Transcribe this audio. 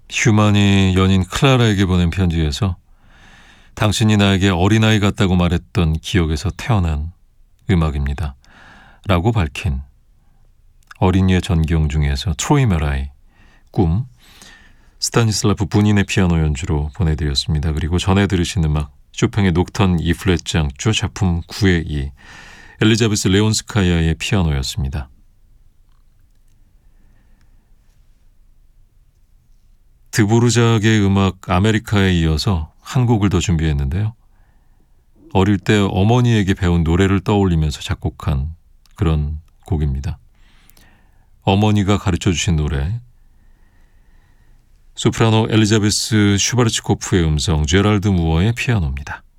휴만이 연인 클라라에게 보낸 편지에서 당신이 나에게 어린아이 같다고 말했던 기억에서 태어난 음악입니다. 라고 밝힌 어린이의 전경 중에서 트로이 메라이 꿈, 스타니슬라프 분인의 피아노 연주로 보내드렸습니다. 그리고 전에 들으신 음악 쇼팽의 녹턴 E플랫 장조 작품 9의 2 엘리자베스 레온스카야의 피아노였습니다. 드보르작의 음악 아메리카에 이어서 한 곡을 더 준비했는데요. 어릴 때 어머니에게 배운 노래를 떠올리면서 작곡한 그런 곡입니다. 어머니가 가르쳐주신 노래, 소프라노 엘리자베스 슈바르츠코프의 음성, 제랄드 무어의 피아노입니다.